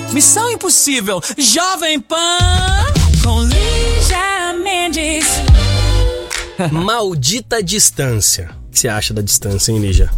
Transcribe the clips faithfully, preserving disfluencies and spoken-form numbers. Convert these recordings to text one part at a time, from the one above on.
Missão Impossível, Jovem Pan, com Lígia Mendes. Maldita distância. O que você acha da distância, hein, Lígia?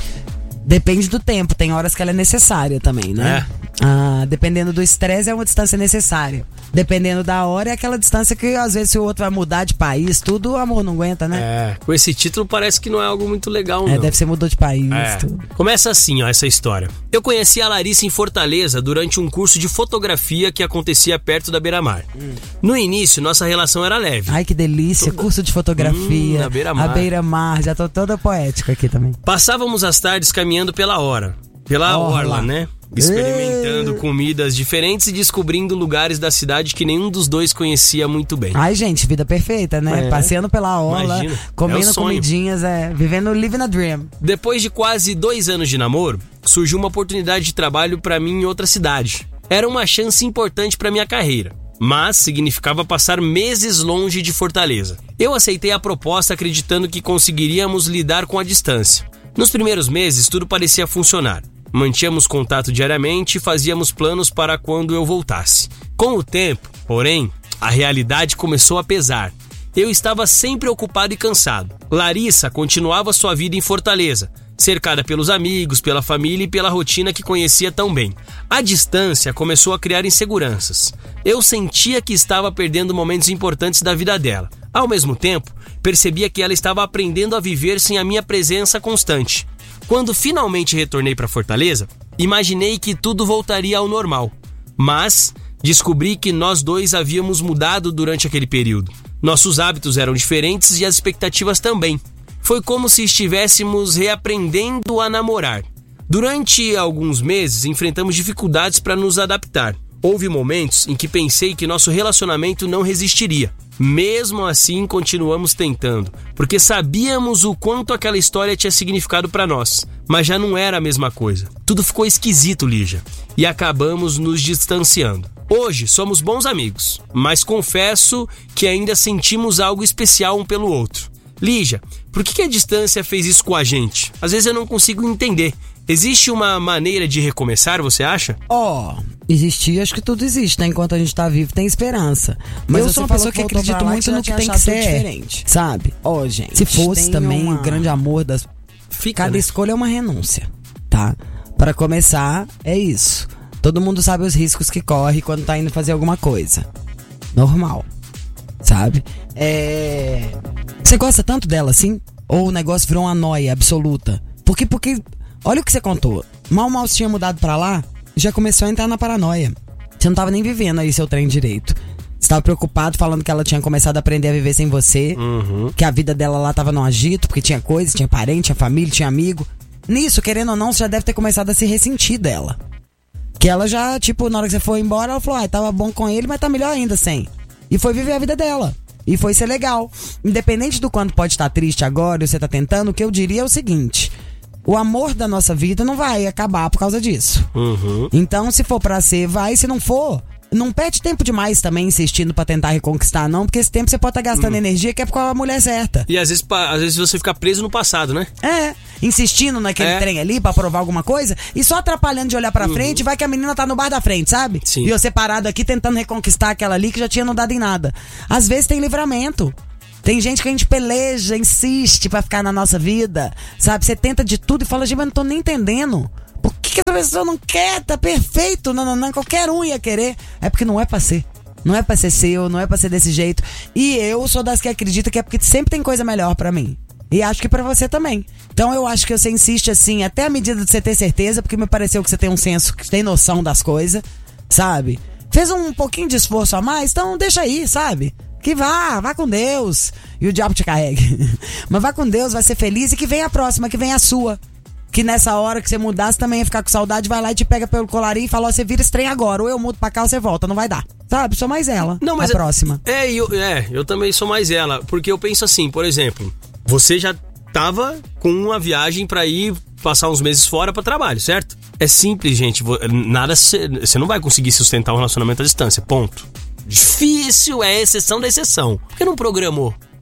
Depende do tempo, tem horas que ela é necessária também, né? É. Ah, dependendo do estresse, é uma distância necessária. Dependendo da hora, é aquela distância que às vezes se o outro vai mudar de país, tudo o amor não aguenta, né? É, com esse título parece que não é algo muito legal, não. É, deve ser mudou de país, É. tudo. Começa assim, ó, essa história. Eu conheci a Larissa em Fortaleza durante um curso de fotografia que acontecia perto da Beira-Mar. Hum. No início, nossa relação era leve. Ai, que delícia, Toda... curso de fotografia, hum, na Beira-Mar. a Beira-Mar, já tô toda poética aqui também. Passávamos as tardes caminhando pela hora, pela Orla, orla, né? Experimentando Ei. comidas diferentes e descobrindo lugares da cidade que nenhum dos dois conhecia muito bem. Ai, gente, vida perfeita, né? É. Passeando pela orla, Imagina. comendo é comidinhas, é, vivendo living a dream. Depois de quase dois anos de namoro, surgiu uma oportunidade de trabalho pra mim em outra cidade. Era uma chance importante pra minha carreira, mas significava passar meses longe de Fortaleza. Eu aceitei a proposta acreditando que conseguiríamos lidar com a distância. Nos primeiros meses, tudo parecia funcionar. Mantínhamos contato diariamente e fazíamos planos para quando eu voltasse. Com o tempo, porém, a realidade começou a pesar. Eu estava sempre ocupado e cansado. Larissa continuava sua vida em Fortaleza, cercada pelos amigos, pela família e pela rotina que conhecia tão bem. A distância começou a criar inseguranças. Eu sentia que estava perdendo momentos importantes da vida dela. Ao mesmo tempo, percebia que ela estava aprendendo a viver sem a minha presença constante. Quando finalmente retornei para Fortaleza, imaginei que tudo voltaria ao normal. Mas descobri que nós dois havíamos mudado durante aquele período. Nossos hábitos eram diferentes e as expectativas também. Foi como se estivéssemos reaprendendo a namorar. Durante alguns meses, enfrentamos dificuldades para nos adaptar. Houve momentos em que pensei que nosso relacionamento não resistiria. Mesmo assim, continuamos tentando, porque sabíamos o quanto aquela história tinha significado para nós, mas já não era a mesma coisa. Tudo ficou esquisito, Lígia, e acabamos nos distanciando. Hoje somos bons amigos, mas confesso que ainda sentimos algo especial um pelo outro. Lígia, por que a distância fez isso com a gente? Às vezes eu não consigo entender. Existe uma maneira de recomeçar, você acha? Ó, oh, existir, acho que tudo existe, né? Enquanto a gente tá vivo, tem esperança. Mas eu sou uma pessoa que acredita muito no que tem que ser diferente, sabe? Ó, oh, gente, se fosse também uma... o grande amor das... Fica, Cada né? escolha é uma renúncia, tá? Pra começar, é isso. Todo mundo sabe os riscos que corre quando tá indo fazer alguma coisa. Normal, sabe? É... Você gosta tanto dela, assim? Ou o negócio virou uma noia absoluta? Porque, porque... Olha o que você contou. Mal, mal você tinha mudado pra lá, já começou a entrar na paranoia. Você não tava nem vivendo aí seu trem direito. Você tava preocupado, falando que ela tinha começado a aprender a viver sem você. Uhum. Que a vida dela lá tava no agito, porque tinha coisa, tinha parente, tinha família, tinha amigo. Nisso, querendo ou não, você já deve ter começado a se ressentir dela. Que ela já, tipo, na hora que você foi embora, ela falou, ah, tava bom com ele, mas tá melhor ainda sem. E foi viver a vida dela. E foi ser legal. Independente do quanto pode estar triste agora, e você tá tentando, o que eu diria é o seguinte... O amor da nossa vida não vai acabar por causa disso. Uhum. Então, se for pra ser, vai. Se não for, não perde tempo demais também insistindo pra tentar reconquistar, não. Porque esse tempo você pode estar tá gastando uhum. energia que é com a mulher certa. E às vezes, às vezes você fica preso no passado, né? É, insistindo naquele é. trem ali pra provar alguma coisa e só atrapalhando de olhar pra uhum. frente, vai que a menina tá no bar da frente, sabe? Sim. E você parado aqui tentando reconquistar aquela ali que já tinha não dado em nada. Às vezes tem livramento. Tem gente que a gente peleja, insiste pra ficar na nossa vida, sabe? Você tenta de tudo e fala, gente, mas não tô nem entendendo. Por que, que essa pessoa não quer? Tá perfeito, não, não, não, qualquer um ia querer. É porque não é pra ser. Não é pra ser seu, não é pra ser desse jeito. E eu sou das que acredita que é porque sempre tem coisa melhor pra mim. E acho que pra você também. Então eu acho que você insiste assim, até a medida de você ter certeza, porque me pareceu que você tem um senso, que tem noção das coisas, sabe? Fez um pouquinho de esforço a mais, então deixa aí, sabe? Que vá, vá com Deus. E o diabo te carregue. Mas vá com Deus, vai ser feliz e que venha a próxima, que venha a sua. Que nessa hora que você mudar, você também ia ficar com saudade, vai lá e te pega pelo colarinho e fala, ó, você vira esse trem agora, ou eu mudo pra cá ou você volta, não vai dar. Sabe, sou mais ela, não, mas a próxima. É eu, é, eu também sou mais ela, porque eu penso assim, por exemplo, você já tava com uma viagem pra ir passar uns meses fora pra trabalho, certo? É simples, gente, nada, você não vai conseguir sustentar um relacionamento à distância, ponto. Difícil, é exceção da exceção. Por que não programou?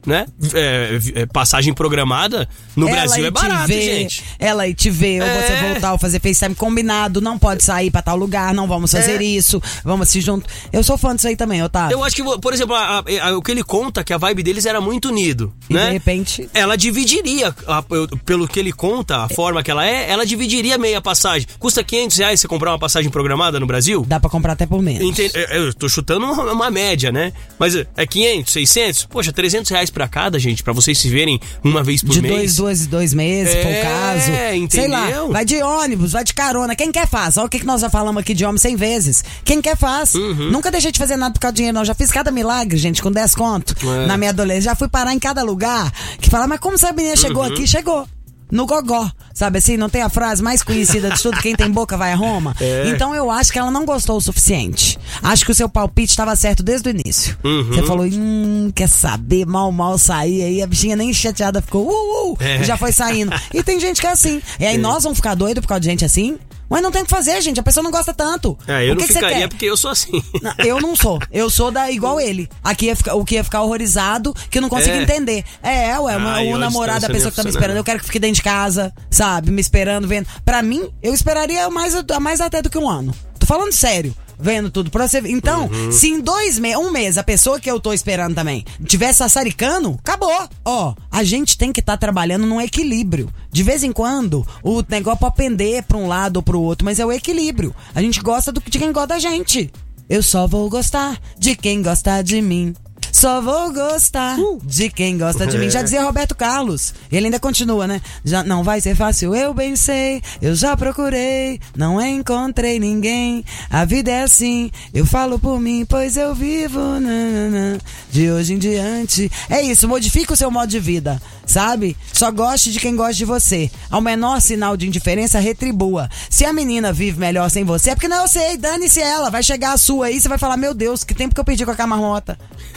né? É, é, passagem programada no ela Brasil ir é barato, te ver, gente. Ela ir te ver, ou É. você voltar ou fazer FaceTime combinado, não pode sair pra tal lugar, não vamos fazer É. isso, vamos se junto. Eu sou fã disso aí também, Otávio. Eu acho que, por exemplo, a- a- a- o que ele conta, que a vibe deles era muito unido, E né? de repente... Ela dividiria, a- eu- pelo que ele conta, a forma que ela é, ela dividiria meia passagem. Custa quinhentos reais você comprar uma passagem programada no Brasil? Dá pra comprar até por menos. Enten- Eu tô chutando uma, uma média, né? Mas é quinhentos, seiscentos? Poxa, trezentos reais pra cada, gente, pra vocês se verem uma vez por De mês. dois, dois, dois meses, se for o É, caso. Sei lá, entendeu? vai de ônibus, vai de carona. Quem quer faz. Olha o que, que nós já falamos aqui de homem cem vezes. Quem quer faz. Uhum. Nunca deixei de fazer nada por causa do dinheiro, não. Já fiz cada milagre, gente, com dez conto. É. Na minha adolescência. Já fui parar em cada lugar. Que fala, mas como essa menina chegou Uhum. aqui? Chegou. No gogó, sabe assim? Não tem a frase mais conhecida de tudo, quem tem boca vai a Roma? É. Então eu acho que ela não gostou o suficiente. Acho que o seu palpite estava certo desde o início. Uhum. Você falou, hum, quer saber, mal, mal sair aí, a bichinha nem chateada ficou, uh, uh, É. e já foi saindo. E tem gente que é assim. E aí nós vamos ficar doidos por causa de gente assim? Mas não tem o que fazer, gente, a pessoa não gosta tanto. É, eu o que não que você ficaria quer? porque eu sou assim. Não, eu não sou. Eu sou da igual ele. Aqui ia ficar, o que ia ficar horrorizado, que eu não consigo É. entender. É, ué, uma, Ah, eu o à namorado da distância pessoa não que tá me funciona, esperando, não. eu quero que fique dentro de casa, sabe? Me esperando, vendo. Pra mim, eu esperaria mais, mais até do que um ano. Tô falando sério. Vendo tudo pra você. Então, Uhum. se em dois meses, um mês, a pessoa que eu tô esperando também tiver sassaricando, acabou. Ó, a gente tem que estar tá trabalhando num equilíbrio. De vez em quando, o negócio pode pender pra um lado ou pro outro, mas é o equilíbrio. A gente gosta do, de quem gosta da gente. Eu só vou gostar de quem gosta de mim. Só vou gostar de quem gosta de mim. Já dizia Roberto Carlos. E ele ainda continua, né? Já não vai ser fácil, eu bem sei. Eu já procurei, não encontrei ninguém. A vida é assim, eu falo por mim, pois eu vivo nanana, de hoje em diante. É isso, modifica o seu modo de vida, sabe? Só goste de quem gosta de você. Ao menor sinal de indiferença, retribua. Se a menina vive melhor sem você, é porque não eu sei, dane-se ela. Vai chegar a sua aí, você vai falar, meu Deus, que tempo que eu perdi com a marmota.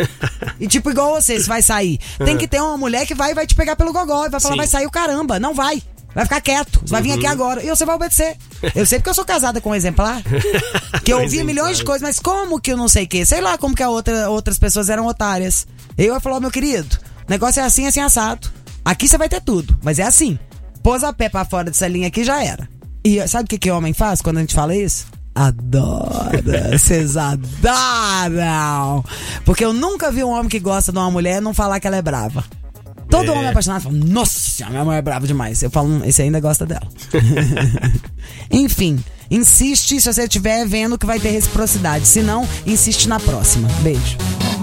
E tipo, igual você, você vai sair. Tem que ter uma mulher que vai vai te pegar pelo gogó e vai falar, Sim. vai sair o caramba. Não vai. Vai ficar quieto. Você vai vir aqui agora. E você vai obedecer. Eu sei porque eu sou casada com um exemplar. Que eu Um ouvia exemplar. milhões de coisas, mas como que eu não sei o quê? Sei lá como que a outra, outras pessoas eram otárias. Eu ia falar, meu querido, o negócio é assim, assim, assado. Aqui você vai ter tudo, mas é assim. Pôs a pé pra fora dessa linha aqui, já era. E sabe o que que homem faz quando a gente fala isso? Adora, vocês adoram. Porque eu nunca vi um homem que gosta de uma mulher não falar que ela é brava. Todo É. homem apaixonado fala, nossa, minha mulher é brava demais. Eu falo, hum, esse ainda gosta dela. Enfim, insiste se você estiver vendo que vai ter reciprocidade. Se não, insiste na próxima. Beijo.